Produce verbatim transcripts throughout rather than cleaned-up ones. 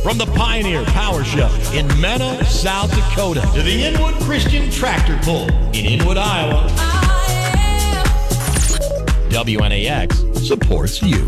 From the Pioneer Power Show in Mena, South Dakota, to the Inwood Christian Tractor Pull in Inwood, Iowa, W N A X supports you.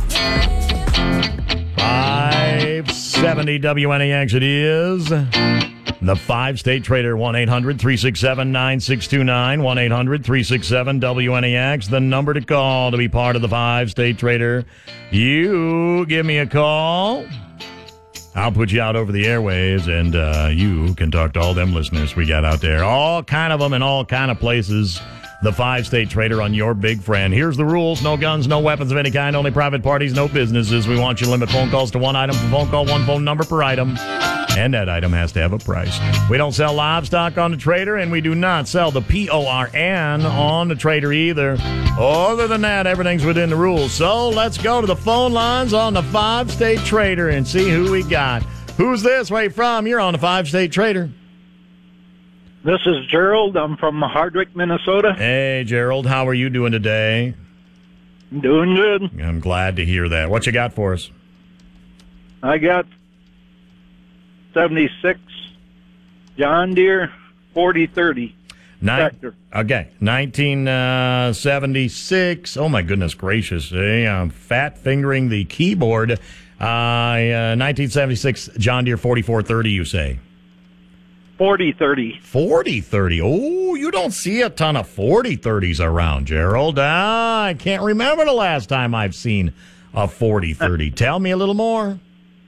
five seventy W N A X it is. The five-state trader, one eight hundred three six seven nine six two nine, one eight hundred three six seven W N A X, the number to call to be part of the five-state trader. You give me a call. I'll put you out over the airwaves, and uh, you can talk to all them listeners we got out there. All kind of them in all kind of places. The five-state trader on your big friend. Here's the rules. No guns, no weapons of any kind, only private parties, no businesses. We want you to limit phone calls to one item per phone call, one phone number per item. And that item has to have a price. We don't sell livestock on the trader, and we do not sell the P O R N on the trader either. Other than that, everything's within the rules. So let's go to the phone lines on the five-state trader and see who we got. Who's this? Where you from? You're on the five-state trader. This is Gerald. I'm from Hardwick, Minnesota. Hey, Gerald. How are you doing today? Doing good. I'm glad to hear that. What you got for us? I got seventy-six John Deere forty thirty tractor. Okay, nineteen seventy-six. Oh, my goodness gracious. Hey, I'm fat fingering the keyboard. Uh, uh, nineteen seventy-six John Deere forty-four thirty, you say? forty thirty. forty thirty. Oh, you don't see a ton of forty thirties around, Gerald. Ah, I can't remember the last time I've seen a forty thirty. Tell me a little more.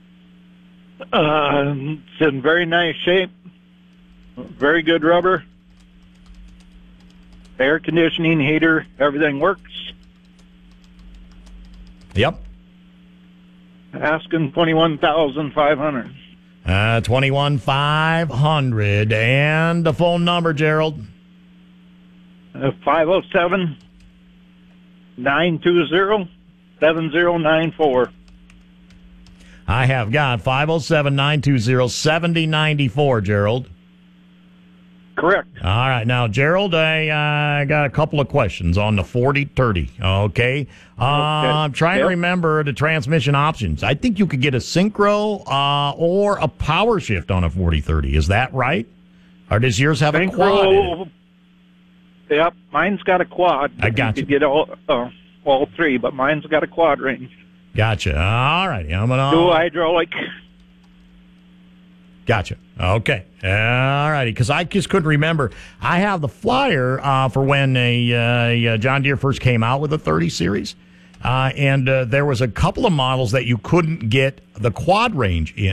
Uh, it's in very nice shape. Very good rubber. Air conditioning, heater, everything works. Yep. Asking twenty-one thousand five hundred dollars. Uh, twenty-one five hundred. And the phone number, Gerald? Uh, five oh seven, nine two zero, seven zero nine four. I have got five oh seven, nine two zero, seven oh nine four, Gerald. Correct. All right. Now, Gerald, I uh, got a couple of questions on the forty thirty. Okay. Uh, okay. I'm trying yep. to remember the transmission options. I think you could get a synchro uh, or a power shift on a forty thirty. Is that right? Or does yours have synchro, a quad in it? Yep. Mine's got a quad. I got you. you. You could get all, uh, all three, but mine's got a quad range. Gotcha. All right. I'm gonna dual hydraulic. Gotcha. Okay. All righty. Because I just couldn't remember. I have the flyer uh, for when a, uh, a John Deere first came out with the thirty series. Uh, and uh, there was a couple of models that you couldn't get the quad range in.